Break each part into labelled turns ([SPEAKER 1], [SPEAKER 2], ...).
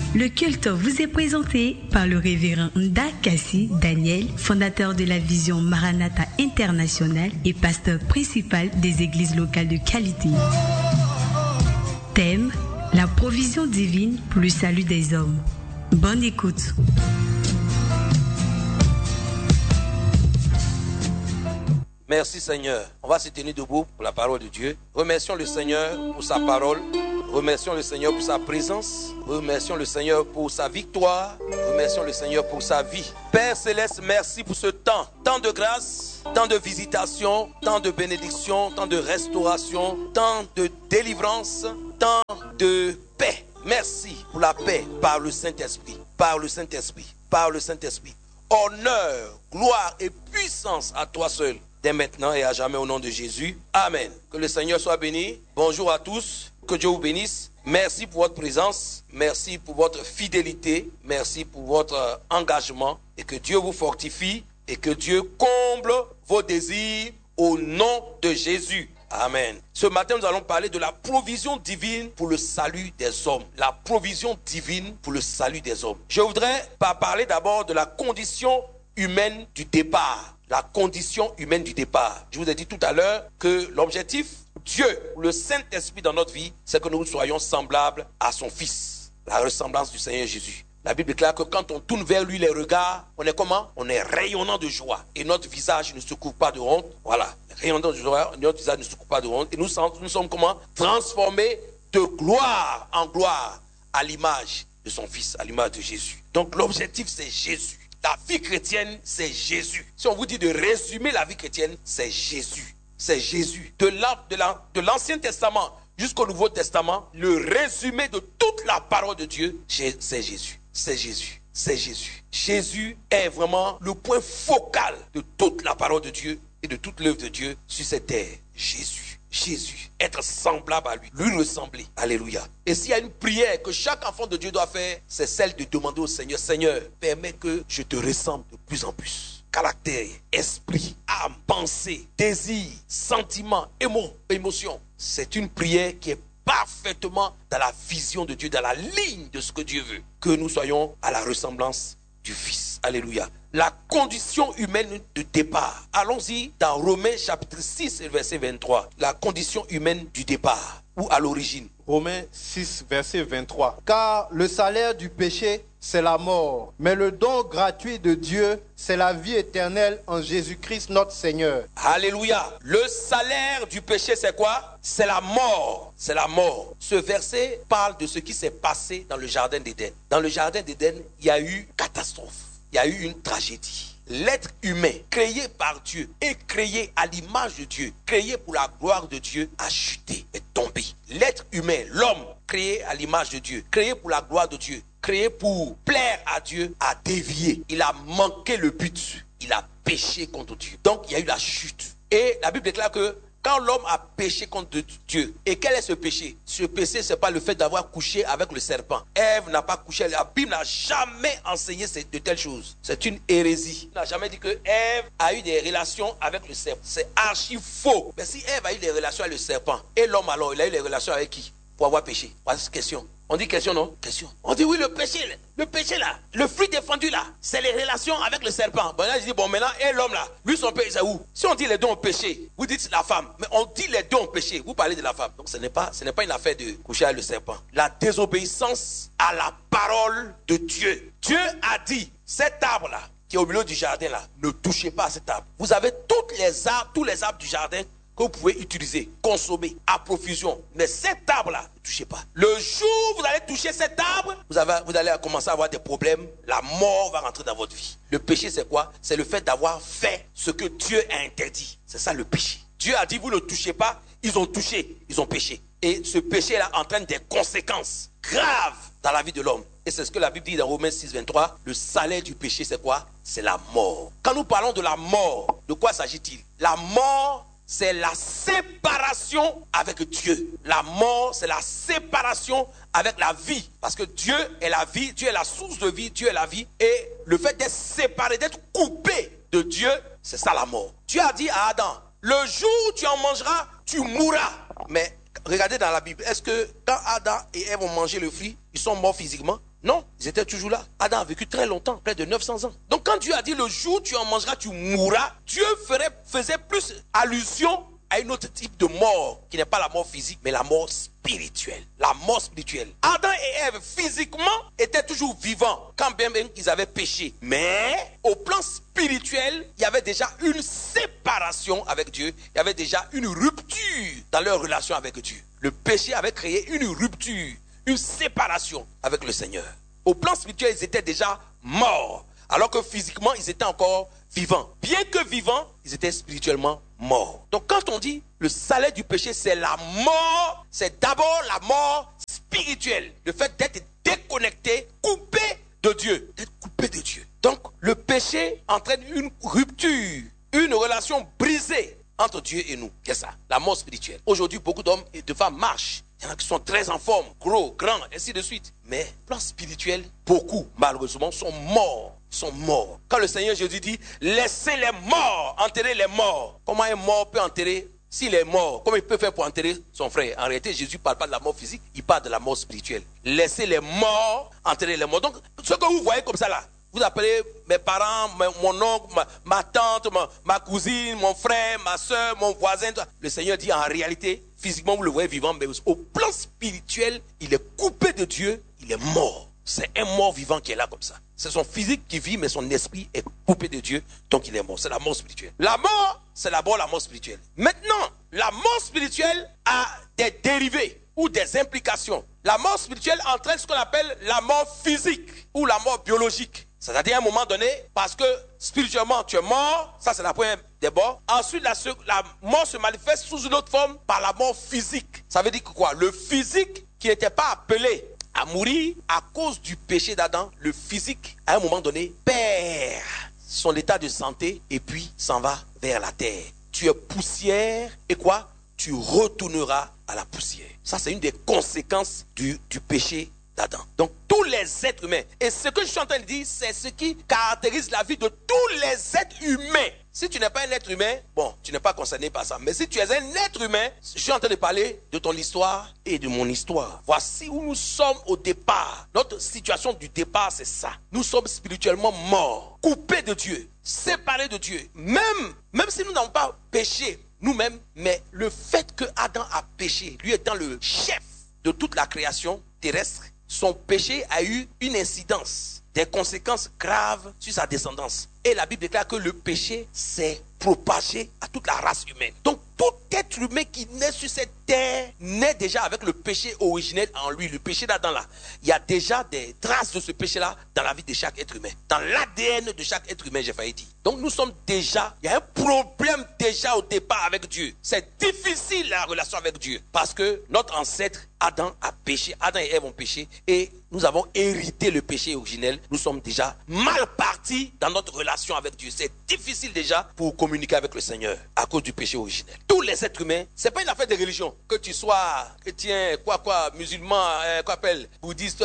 [SPEAKER 1] Le culte vous est présenté par le révérend Ndakasi Daniel, fondateur de la Vision Maranatha International et pasteur principal des églises locales de qualité. Thème: la provision divine pour le salut des hommes. Bonne écoute.
[SPEAKER 2] Merci Seigneur. On va se tenir debout pour la parole de Dieu. Remercions le Seigneur pour sa parole. Remercions le Seigneur pour sa présence. Remercions le Seigneur pour sa victoire. Remercions le Seigneur pour sa vie. Père Céleste, merci pour ce temps. Temps de grâce, temps de visitation, temps de bénédiction, temps de restauration, temps de délivrance, temps de paix. Merci pour la paix par le Saint-Esprit. Par le Saint-Esprit. Par le Saint-Esprit. Honneur, gloire et puissance à toi seul, dès maintenant et à jamais au nom de Jésus. Amen. Que le Seigneur soit béni. Bonjour à tous. Que Dieu vous bénisse. Merci pour votre présence. Merci pour votre fidélité. Merci pour votre engagement. Et que Dieu vous fortifie et que Dieu comble vos désirs au nom de Jésus. Amen. Ce matin, nous allons parler de la provision divine pour le salut des hommes. La provision divine pour le salut des hommes. Je voudrais parler d'abord de la condition humaine du départ. La condition humaine du départ. Je vous ai dit tout à l'heure que l'objectif, Dieu, le Saint-Esprit dans notre vie, c'est que nous soyons semblables à son Fils. La ressemblance du Seigneur Jésus. La Bible déclare que quand on tourne vers lui les regards, on est comment? On est rayonnant de joie. Et notre visage ne se couvre pas de honte. Voilà. Rayonnant de joie, notre visage ne se couvre pas de honte. Et nous sommes comment? Transformés de gloire en gloire à l'image de son Fils, à l'image de Jésus. Donc l'objectif, c'est Jésus. La vie chrétienne, c'est Jésus. Si on vous dit de résumer la vie chrétienne, c'est Jésus. C'est Jésus. De l'Ancien Testament jusqu'au Nouveau Testament, le résumé de toute la parole de Dieu, c'est Jésus. C'est Jésus. C'est Jésus. Jésus est vraiment le point focal de toute la parole de Dieu et de toute l'œuvre de Dieu sur cette terre. Jésus. Jésus. Être semblable à lui. Lui ressembler. Alléluia. Et s'il y a une prière que chaque enfant de Dieu doit faire, c'est celle de demander au Seigneur: Seigneur, permets que je te ressemble de plus en plus. Caractère, esprit, âme, pensée, désir, sentiment, émotion. C'est une prière qui est parfaitement dans la vision de Dieu, dans la ligne de ce que Dieu veut. Que nous soyons à la ressemblance du Fils. Alléluia. La condition humaine de départ. Allons-y dans Romains chapitre 6 verset 23. La condition humaine du départ ou à l'origine.
[SPEAKER 3] Romains 6 verset 23. Car le salaire du péché, c'est la mort. Mais le don gratuit de Dieu, c'est la vie éternelle en Jésus-Christ notre Seigneur.
[SPEAKER 2] Alléluia. Le salaire du péché, c'est quoi? C'est la mort. C'est la mort. Ce verset parle de ce qui s'est passé dans le jardin d'Éden. Dans le jardin d'Éden, il y a eu catastrophe. Il y a eu une tragédie. L'être humain, créé par Dieu et créé à l'image de Dieu, créé pour la gloire de Dieu, a chuté, est tombé. L'être humain, l'homme, créé à l'image de Dieu, créé pour la gloire de Dieu, créé pour plaire à Dieu, a dévié. Il a manqué le but. Il a péché contre Dieu. Donc, il y a eu la chute. Et la Bible déclare que quand l'homme a péché contre Dieu, et quel est ce péché? Ce péché, ce n'est pas le fait d'avoir couché avec le serpent. Ève n'a pas couché, la Bible n'a jamais enseigné de telles choses. C'est une hérésie. On n'a jamais dit que Ève a eu des relations avec le serpent. C'est archi faux. Mais si Ève a eu des relations avec le serpent, et l'homme alors, il a eu des relations avec qui? Pour avoir péché. Voilà cette question. On dit question, non? Question. On dit oui, le péché là, le fruit défendu là, c'est les relations avec le serpent. Bon là, je dis bon maintenant, et l'homme là, lui son péché, c'est où? Si on dit les deux ont péché, vous dites la femme, mais on dit les deux ont péché, vous parlez de la femme. Donc ce n'est pas une affaire de coucher avec le serpent. La désobéissance à la parole de Dieu. Dieu a dit, cet arbre là, qui est au milieu du jardin là, ne touchez pas à cet arbre. Vous avez tous les arbres du jardin que vous pouvez utiliser, consommer à profusion. Mais cet arbre-là, ne touchez pas. Le jour où vous allez toucher cet arbre, vous allez commencer à avoir des problèmes. La mort va rentrer dans votre vie. Le péché, c'est quoi? C'est le fait d'avoir fait ce que Dieu a interdit. C'est ça le péché. Dieu a dit, vous ne touchez pas. Ils ont touché, ils ont péché. Et ce péché-là entraîne des conséquences graves dans la vie de l'homme. Et c'est ce que la Bible dit dans Romains 6, 23. Le salaire du péché, c'est quoi? C'est la mort. Quand nous parlons de la mort, de quoi s'agit-il? La mort, c'est la séparation avec Dieu. La mort, c'est la séparation avec la vie. Parce que Dieu est la vie, Dieu est la source de vie, Dieu est la vie. Et le fait d'être séparé, d'être coupé de Dieu, c'est ça la mort. Dieu a dit à Adam, le jour où tu en mangeras, tu mourras. Mais regardez dans la Bible, est-ce que quand Adam et Ève ont mangé le fruit, ils sont morts physiquement? Non, ils étaient toujours là. Adam a vécu très longtemps, près de 900 ans. Donc quand Dieu a dit le jour où tu en mangeras, tu mourras, Dieu faisait plus allusion à un autre type de mort, qui n'est pas la mort physique, mais la mort spirituelle. La mort spirituelle. Adam et Ève, physiquement, étaient toujours vivants, quand bien même ils avaient péché. Mais, au plan spirituel, il y avait déjà une séparation avec Dieu. Il y avait déjà une rupture dans leur relation avec Dieu. Le péché avait créé une rupture, une séparation avec le Seigneur. Au plan spirituel, ils étaient déjà morts, alors que physiquement, ils étaient encore vivants. Bien que vivants, ils étaient spirituellement morts. Donc quand on dit le salaire du péché, c'est la mort, c'est d'abord la mort spirituelle. Le fait d'être déconnecté, coupé de Dieu. D'être coupé de Dieu. Donc le péché entraîne une rupture, une relation brisée entre Dieu et nous. C'est ça, la mort spirituelle. Aujourd'hui, beaucoup d'hommes et de femmes marchent. Il y en a qui sont très en forme, gros, grands, ainsi de suite. Mais, plan spirituel, beaucoup, malheureusement, sont morts. Quand le Seigneur Jésus dit, laissez les morts enterrer les morts. Comment un mort peut enterrer? S'il est mort, comment il peut faire pour enterrer son frère? En réalité, Jésus ne parle pas de la mort physique, il parle de la mort spirituelle. Laissez les morts enterrer les morts. Donc, ce que vous voyez comme ça là, vous appelez mes parents, mon oncle, ma tante, ma cousine, mon frère, ma soeur, mon voisin. Le Seigneur dit en réalité, physiquement vous le voyez vivant, mais au plan spirituel, il est coupé de Dieu, il est mort. C'est un mort vivant qui est là comme ça. C'est son physique qui vit, mais son esprit est coupé de Dieu, donc il est mort. C'est la mort spirituelle. La mort, c'est d'abord la mort spirituelle. Maintenant, la mort spirituelle a des dérivés ou des implications. La mort spirituelle entraîne ce qu'on appelle la mort physique ou la mort biologique. C'est-à-dire à un moment donné, parce que spirituellement tu es mort, ça c'est la première d'abord. Ensuite, la mort se manifeste sous une autre forme par la mort physique. Ça veut dire que quoi? Le physique qui n'était pas appelé à mourir à cause du péché d'Adam, le physique, à un moment donné, perd son état de santé et puis s'en va vers la terre. Tu es poussière et quoi? Tu retourneras à la poussière. Ça, c'est une des conséquences du péché d'Adam. Donc, tous les êtres humains, et ce que je suis en train de dire, c'est ce qui caractérise la vie de tous les êtres humains. Si tu n'es pas un être humain, bon, tu n'es pas concerné par ça. Mais si tu es un être humain, je suis en train de parler de ton histoire et de mon histoire. Voici où nous sommes au départ. Notre situation du départ, c'est ça. Nous sommes spirituellement morts, coupés de Dieu, séparés de Dieu. Même si nous n'avons pas péché nous-mêmes, mais le fait que Adam a péché, lui étant le chef de toute la création terrestre, son péché a eu une incidence, des conséquences graves sur sa descendance. Et la Bible déclare que le péché s'est propagé à toute la race humaine. Donc tout être humain qui naît sur cette terre naît déjà avec le péché originel en lui, le péché d'Adam là. Il y a déjà des traces de ce péché là dans la vie de chaque être humain, dans l'ADN de chaque être humain, j'ai failli dire. Donc nous sommes déjà, il y a un problème déjà au départ avec Dieu. C'est difficile la relation avec Dieu parce que notre ancêtre Adam a péché, Adam et Ève ont péché et nous avons hérité le péché originel. Nous sommes déjà mal partis dans notre relation avec Dieu. C'est difficile déjà pour communiquer avec le Seigneur à cause du péché originel. Tous les êtres humains, c'est pas une affaire de religion. Que tu sois chrétien, musulman, bouddhiste,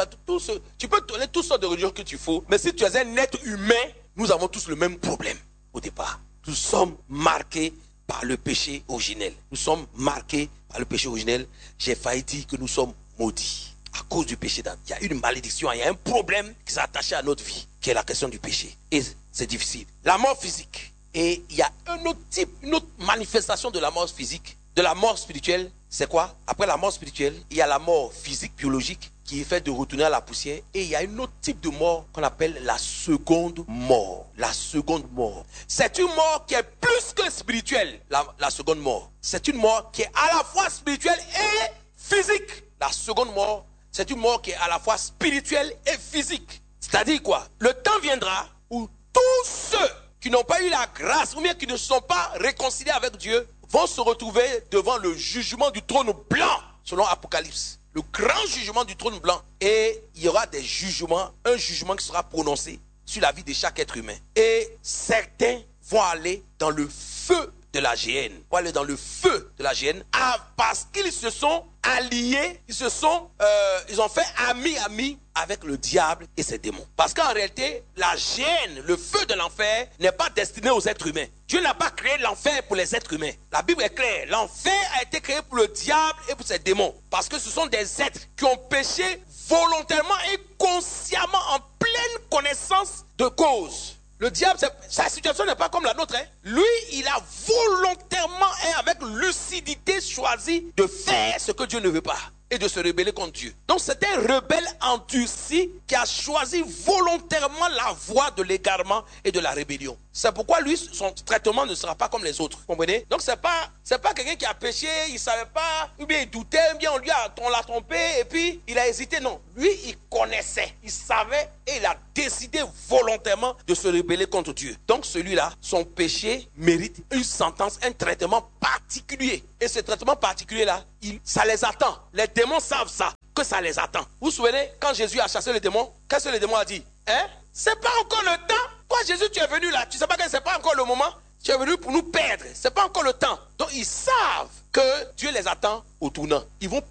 [SPEAKER 2] tu peux donner toutes sortes de religions que tu faut. Mais si tu es un être humain, nous avons tous le même problème au départ. Nous sommes marqués par le péché originel. Nous sommes marqués par le péché originel. J'ai failli dire que nous sommes maudits à cause du péché d'Adam. Il y a une malédiction, il y a un problème qui s'est attaché à notre vie, qui est la question du péché. Et c'est difficile. La mort physique. Et il y a un autre type, une autre manifestation de la mort physique, de la mort spirituelle. C'est quoi? Après la mort spirituelle, il y a la mort physique, biologique, qui est faite de retourner à la poussière. Et il y a un autre type de mort qu'on appelle la seconde mort. La seconde mort. C'est une mort qui est plus que spirituelle, la seconde mort. C'est une mort qui est à la fois spirituelle et physique. La seconde mort, c'est une mort qui est à la fois spirituelle et physique. C'est-à-dire quoi? Le temps viendra où tous ceux qui n'ont pas eu la grâce ou bien qui ne sont pas réconciliés avec Dieu vont se retrouver devant le jugement du trône blanc, selon Apocalypse. Le grand jugement du trône blanc. Et il y aura des jugements, un jugement qui sera prononcé sur la vie de chaque être humain. Et certains vont aller dans le feu de la géhenne. Vont aller dans le feu de la géhenne parce qu'ils se sont alliés, ils ont fait ami avec le diable et ses démons. Parce qu'en réalité, la géhenne, le feu de l'enfer, n'est pas destiné aux êtres humains. Dieu n'a pas créé l'enfer pour les êtres humains. La Bible est claire. L'enfer a été créé pour le diable et pour ses démons. Parce que ce sont des êtres qui ont péché volontairement et consciemment, en pleine connaissance de cause. Le diable, sa situation n'est pas comme la nôtre. Hein. Lui, il a volontairement et avec lucidité choisi de faire ce que Dieu ne veut pas et de se rebeller contre Dieu. Donc c'est un rebelle endurci qui a choisi volontairement la voie de l'égarement et de la rébellion. C'est pourquoi lui, son traitement ne sera pas comme les autres. Vous comprenez? Donc c'est pas quelqu'un qui a péché, il ne savait pas, ou bien il doutait, ou bien on l'a trompé et puis il a hésité. Non, lui il connaissait, il savait et il a décidé volontairement de se rebeller contre Dieu. Donc celui-là, son péché mérite une sentence, un traitement particulier. Et ce traitement particulier-là, ça les attend. Les démons savent ça, que ça les attend. Vous vous souvenez, quand Jésus a chassé les démons, qu'est-ce que le démon a dit? Hein? C'est pas encore le temps. Toi Jésus, tu es venu là, tu sais pas que c'est pas encore le moment. Tu es venu pour nous perdre, c'est pas encore le temps. Donc ils savent que Dieu les attend au tournant. Ils vont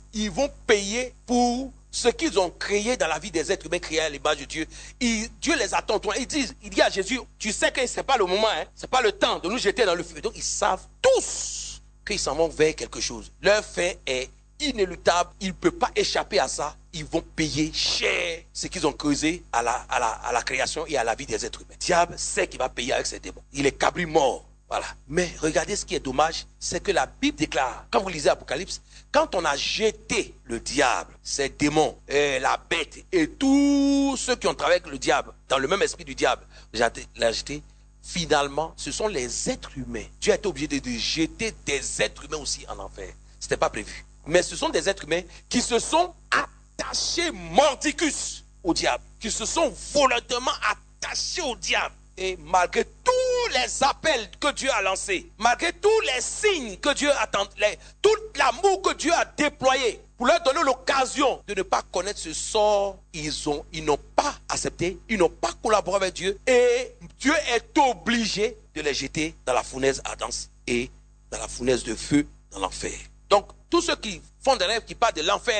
[SPEAKER 2] payer pour ce qu'ils ont créé dans la vie des êtres humains créés à l'image de Dieu. Dieu les attend au tournant. Il dit à Jésus, tu sais que c'est pas le moment, hein? C'est pas le temps de nous jeter dans le feu. Donc ils savent tous qu'ils s'en vont vers quelque chose. Leur fin est inéluctable, il ne peut pas échapper à ça. Ils vont payer cher ce qu'ils ont causé à la création et à la vie des êtres humains. Le diable sait qu'il va payer avec ses démons. Il est cabri mort. Voilà. Mais regardez ce qui est dommage, c'est que la Bible déclare, quand vous lisez Apocalypse, quand on a jeté le diable, ses démons, la bête et tous ceux qui ont travaillé avec le diable, dans le même esprit du diable, l'a jeté, finalement, ce sont les êtres humains. Dieu a été obligé de jeter des êtres humains aussi en enfer. Ce n'était pas prévu. Mais ce sont des êtres humains qui se sont attachés mordicus au diable, qui se sont volontairement attachés au diable. Et malgré tous les appels que Dieu a lancés, malgré tous les signes que Dieu a tentés, tout l'amour que Dieu a déployé pour leur donner l'occasion de ne pas connaître ce sort, ils n'ont pas accepté, ils n'ont pas collaboré avec Dieu et Dieu est obligé de les jeter dans la fournaise ardente et dans la fournaise de feu dans l'enfer. Donc, tous ceux qui font des rêves qui parlent de l'enfer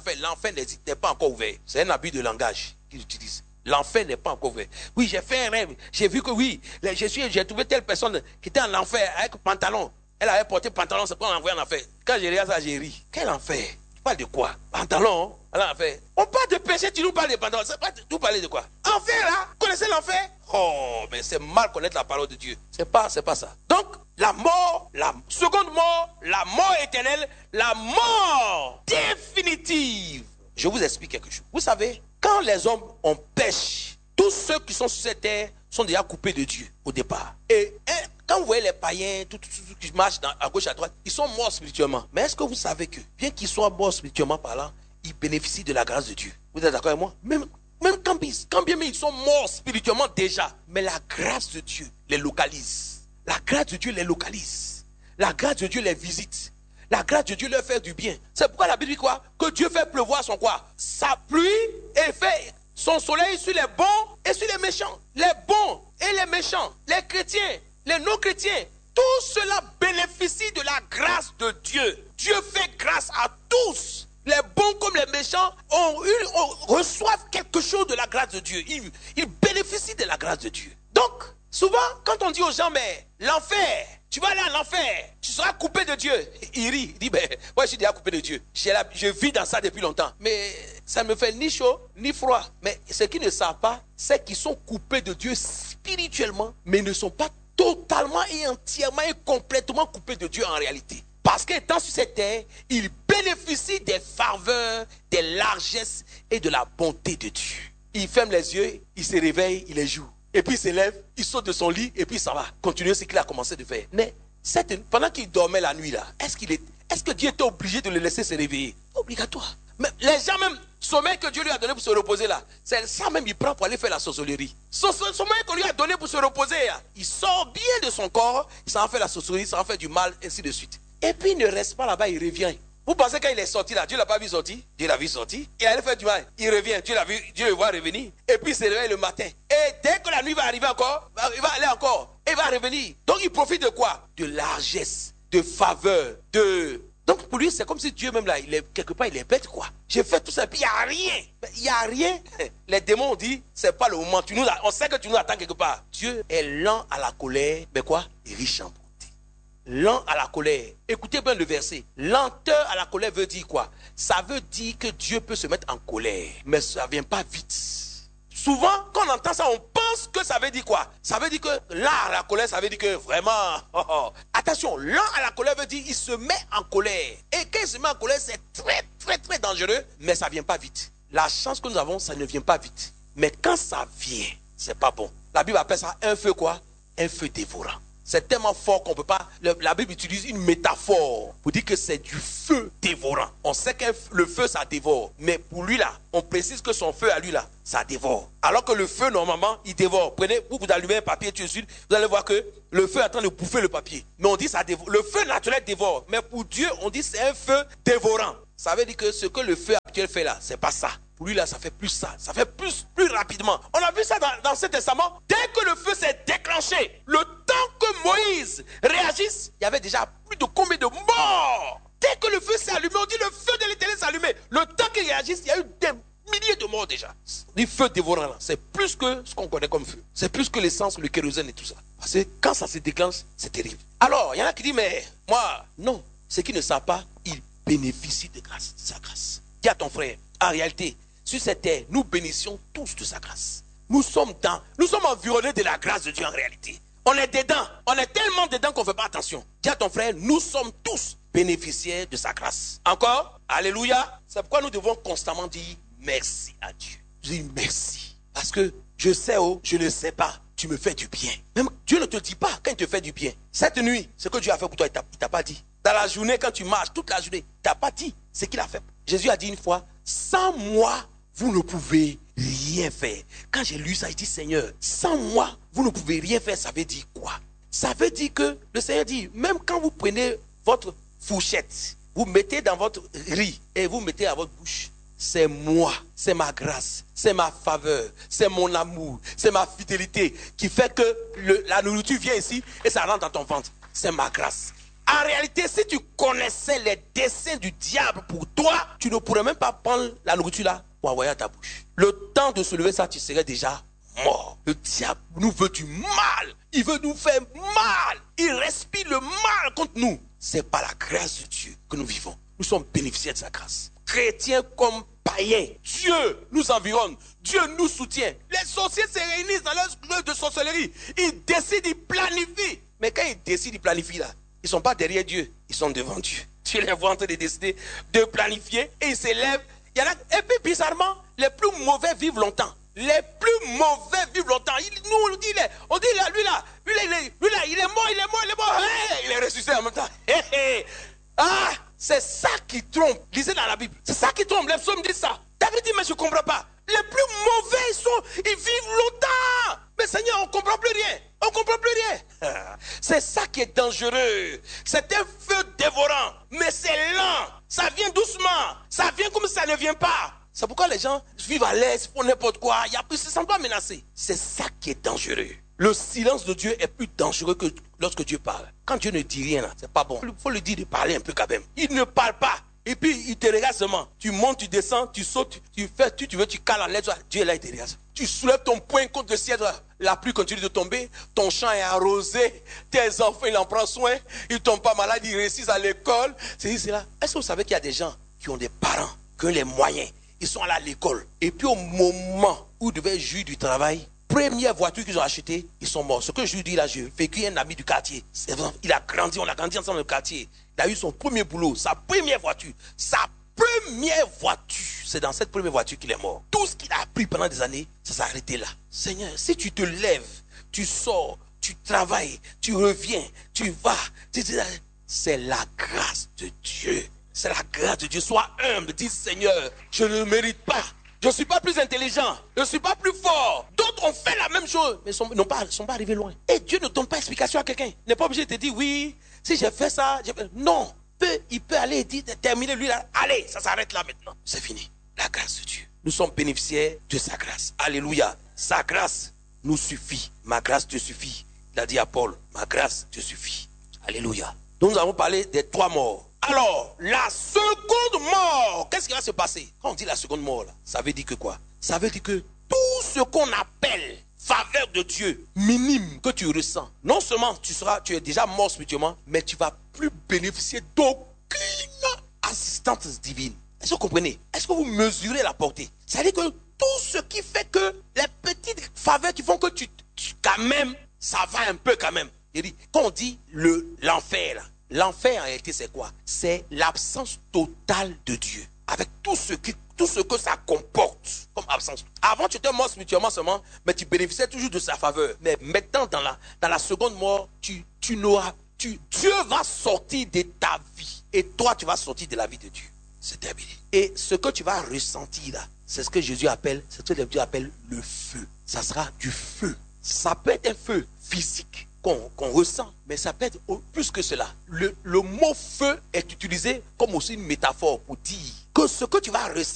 [SPEAKER 2] n'est pas encore ouvert. C'est un abus de langage qu'ils utilisent. L'enfer n'est pas encore ouvert. Oui, j'ai fait un rêve. J'ai vu que oui, j'ai trouvé telle personne qui était en enfer avec pantalon. Elle avait porté pantalon, c'est pas envoyé en enfer. Quand j'ai regardé ça, j'ai ri. Quel enfer? Tu parles de quoi? Pantalon, elle a enfer. On parle de péché, tu nous parles de pantalon. C'est pas tout parler de quoi? Enfer là? Connaissez l'enfer? Oh, mais c'est mal connaître la parole de Dieu. C'est pas ça. Donc, la mort, la seconde mort, la mort éternelle, la mort définitive. Je vous explique quelque chose. Vous savez, quand les hommes ont péché, tous ceux qui sont sur cette terre sont déjà coupés de Dieu au départ. Et quand vous voyez les païens, tout qui marchent à gauche, à droite, ils sont morts spirituellement. Mais est-ce que vous savez que, bien qu'ils soient morts spirituellement parlant, ils bénéficient de la grâce de Dieu? Vous êtes d'accord avec moi? Même quand bien ils sont morts spirituellement déjà, mais la grâce de Dieu les localise. La grâce de Dieu les localise. La grâce de Dieu les visite. La grâce de Dieu leur fait du bien. C'est pourquoi la Bible dit quoi? Que Dieu fait pleuvoir son quoi? Sa pluie et fait son soleil sur les bons et sur les méchants. Les bons et les méchants, les chrétiens, les non-chrétiens, tout cela bénéficie de la grâce de Dieu. Dieu fait grâce à tous. Les bons comme les méchants reçoivent quelque chose de la grâce de Dieu. Ils bénéficient de la grâce de Dieu. Donc, souvent, quand on dit aux gens, mais l'enfer, tu vas aller à l'enfer, tu seras coupé de Dieu. Il rit, il dit, ben, moi je suis déjà coupé de Dieu. Je vis dans ça depuis longtemps. Mais ça ne me fait ni chaud, ni froid. Mais ce qu'ils ne savent pas, c'est qu'ils sont coupés de Dieu spirituellement, mais ne sont pas totalement et entièrement et complètement coupés de Dieu en réalité. Parce qu'étant sur cette terre, ils bénéficient des faveurs, des largesses et de la bonté de Dieu. Il ferme les yeux, il se réveille, il les joue. Et puis il se lève, il saute de son lit et puis ça va. Continuer ce qu'il a commencé de faire. Mais pendant qu'il dormait la nuit là, est-ce que Dieu était obligé de le laisser se réveiller? Obligatoire. Mais les gens même, sommeil que Dieu lui a donné pour se reposer là, c'est ça même il prend pour aller faire la sorcellerie. Sommeil qu'on lui a donné pour se reposer là, il sort bien de son corps, il s'en fait la sorcellerie, il s'en fait du mal, ainsi de suite. Et puis il ne reste pas là-bas, il revient. Vous pensez qu'il est sorti là, Dieu ne l'a pas vu sortir? Dieu l'a vu sortir. Il allait faire du mal. Il revient, Dieu le voit revenir. Et puis il se réveille le matin. Et dès que la nuit va arriver encore, il va aller encore. Et il va revenir. Donc il profite de quoi? De largesse, de faveur, Donc pour lui, c'est comme si Dieu même là, quelque part, il est bête quoi. J'ai fait tout ça, et puis il n'y a rien. Il n'y a rien. Les démons ont dit, c'est pas le moment. On sait que tu nous attends quelque part. Dieu est lent à la colère, mais quoi? Et riche en bonté. lent à la colère. Écoutez bien le verset. Lenteur à la colère veut dire quoi? Ça veut dire que Dieu peut se mettre en colère, mais ça ne vient pas vite. Souvent, quand on entend ça, on pense que ça veut dire quoi? Ça veut dire que lent à la colère, ça veut dire que vraiment... Attention, lent à la colère veut dire il se met en colère. Et quand il se met en colère, c'est très, très, très dangereux, mais ça ne vient pas vite. La chance que nous avons, ça ne vient pas vite. Mais quand ça vient, c'est pas bon. La Bible appelle ça un feu quoi? Un feu dévorant. C'est tellement fort qu'on ne peut pas... La Bible utilise une métaphore pour dire que c'est du feu dévorant. On sait que le feu, ça dévore. Mais pour lui, là, on précise que son feu à lui, là, ça dévore. Alors que le feu, normalement, il dévore. Prenez, vous allumez un papier tout de suite, vous allez voir que le feu est en train de bouffer le papier. Mais on dit ça dévore. Le feu naturel dévore. Mais pour Dieu, on dit c'est un feu dévorant. Ça veut dire que ce que le feu actuel fait là, c'est pas ça. Pour lui là, ça fait plus ça. Ça fait plus rapidement. On a vu ça dans ce testament. Dès que le feu s'est déclenché, le temps que Moïse réagisse, il y avait déjà plus de combien de morts. Dès que le feu s'est allumé, on dit le feu de l'Éternel s'est allumé. Le temps qu'il réagisse, il y a eu des milliers de morts déjà. Du feu dévorant là, c'est plus que ce qu'on connaît comme feu. C'est plus que l'essence, le kérosène et tout ça. Parce que quand ça se déclenche, c'est terrible. Alors, il y en a qui disent, mais moi, non. Ceux qui ne savent pas, ils bénéficient de grâce, de sa grâce. Dis à ton frère, en réalité, sur cette terre, nous bénissions tous de sa grâce. Nous sommes environnés de la grâce de Dieu en réalité. On est dedans. On est tellement dedans qu'on ne fait pas attention. Dis à ton frère, nous sommes tous bénéficiaires de sa grâce. Encore? Alléluia. C'est pourquoi nous devons constamment dire merci à Dieu. Je dis merci. Parce que je sais ou je ne sais pas, tu me fais du bien. Même Dieu ne te dit pas quand il te fait du bien. Cette nuit, ce que Dieu a fait pour toi, il ne t'a pas dit. Dans la journée, quand tu marches, toute la journée, il ne t'a pas dit ce qu'il a fait. Jésus a dit une fois, sans moi, vous ne pouvez rien faire. Quand j'ai lu ça, je dis, Seigneur, sans moi, vous ne pouvez rien faire. Ça veut dire quoi? Ça veut dire que le Seigneur dit, même quand vous prenez votre fourchette, vous mettez dans votre riz et vous mettez à votre bouche, c'est moi, c'est ma grâce, c'est ma faveur, c'est mon amour, c'est ma fidélité qui fait que la nourriture vient ici et ça rentre dans ton ventre. C'est ma grâce. En réalité, si tu connaissais les desseins du diable pour toi, tu ne pourrais même pas prendre la nourriture là pour envoyer à ta bouche. Le temps de se lever, ça, tu serais déjà mort. Le diable nous veut du mal. Il veut nous faire mal. Il respire le mal contre nous. C'est par la grâce de Dieu que nous vivons. Nous sommes bénéficiaires de sa grâce. Chrétiens comme païens, Dieu nous environne. Dieu nous soutient. Les sorciers se réunissent dans leur club de sorcellerie. Ils décident, ils planifient. Mais quand ils décident, ils planifient là, ils ne sont pas derrière Dieu, ils sont devant Dieu. Dieu les voit en train de décider, de planifier, et ils s'élèvent. Et puis bizarrement, les plus mauvais vivent longtemps. Les plus mauvais vivent longtemps. On dit là, lui là, il est mort. Hey, il est ressuscité en même temps. Ah, c'est ça qui trompe. Lisez dans la Bible. C'est ça qui trompe. Les psaumes disent ça. David dit, mais je ne comprends pas. Les plus mauvais, ils vivent longtemps. Mais Seigneur, on ne comprend plus rien. On ne comprend plus rien. C'est ça qui est dangereux. C'est un feu dévorant. Mais c'est lent. Ça vient doucement. Ça vient comme ça ne vient pas. C'est pourquoi les gens vivent à l'aise pour n'importe quoi. Ils ne se sentent pas menacés. C'est ça qui est dangereux. Le silence de Dieu est plus dangereux que lorsque Dieu parle. Quand Dieu ne dit rien, c'est pas bon. Il faut lui dire de parler un peu quand même. Il ne parle pas. Et puis il te regarde seulement. Tu montes, tu descends, tu sautes, tu fais, tu veux, tu cales en l'air. Dieu est là, il te regarde. Tu soulèves ton poing contre le ciel. La pluie continue de tomber. Ton champ est arrosé. Tes enfants, il en prend soin. Ils ne tombent pas malades, ils réussissent à l'école. C'est là. Est-ce que vous savez qu'il y a des gens qui ont des parents, qui ont les moyens. Ils sont allés à l'école. Et puis au moment où ils devaient jouir du travail, première voiture qu'ils ont achetée, ils sont morts. Ce que je lui dis là, j'ai vécu un ami du quartier. Il a grandi, on a grandi ensemble dans le quartier. Il a eu son premier boulot, sa première voiture. Sa première voiture, c'est dans cette première voiture qu'il est mort. Tout ce qu'il a appris pendant des années, ça s'est arrêté là. Seigneur, si tu te lèves, tu sors, tu travailles, tu reviens, tu vas, c'est la grâce de Dieu. C'est la grâce de Dieu. Sois humble, dis Seigneur, je ne mérite pas. Je ne suis pas plus intelligent. Je ne suis pas plus fort. D'autres ont fait la même chose, mais ne sont pas arrivés loin. Et Dieu ne donne pas explication à quelqu'un. Il n'est pas obligé de te dire, oui, si j'ai fait ça, non. Il peut aller et dire, terminer lui là. Allez, ça s'arrête là maintenant. C'est fini. La grâce de Dieu. Nous sommes bénéficiaires de sa grâce. Alléluia. Sa grâce nous suffit. Ma grâce te suffit. Il a dit à Paul, ma grâce te suffit. Alléluia. Donc nous avons parlé des 3 morts. Alors, la seconde mort, qu'est-ce qui va se passer? Quand on dit la seconde mort, là, ça veut dire que quoi? Ça veut dire que tout ce qu'on appelle faveur de Dieu minime que tu ressens, non seulement tu es déjà mort spirituellement, mais tu vas plus bénéficier d'aucune assistance divine. Est-ce que vous comprenez? Est-ce que vous mesurez la portée? C'est-à-dire que tout ce qui fait que les petites faveurs qui font que tu quand même, ça va un peu quand même. Quand on dit l'enfer, l'enfer en réalité c'est quoi? C'est l'absence totale de Dieu. Avec tout ce que ça comporte comme absence. Avant tu étais mort spirituellement seulement, mais tu bénéficiais toujours de sa faveur. Mais maintenant dans la seconde mort, Dieu va sortir de ta vie. Et toi tu vas sortir de la vie de Dieu. C'est terminé. Et ce que tu vas ressentir là, c'est ce que Jésus appelle, le feu. Ça sera du feu. Ça peut être un feu physique qu'on ressent, mais ça peut être plus que cela. Le mot feu est utilisé comme aussi une métaphore pour dire que ce que tu vas ressentir